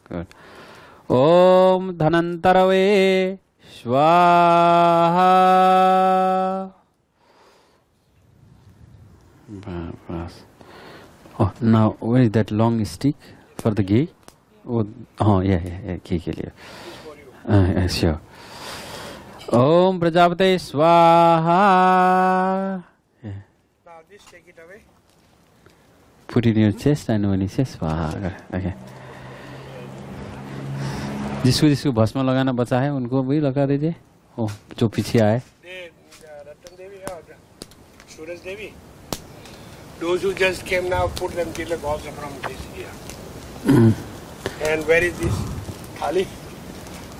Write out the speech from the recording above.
Good. Om Dhanantarave Swaha. Oh, now where is that long stick for the ghee? Oh, yeah, ghee ke liye. Sure. Om Prajapate Swaha. Yeah. Now this, take it away. Put it in your chest and when he says Swaha. Okay. जिसको भस्म लगाना बचा है उनको भी लगा दीजिए. ओ जो पीछे आए. Ratan Devi or Suraj Devi. Those who just came now, put them tilak also from this here. And where is this thali?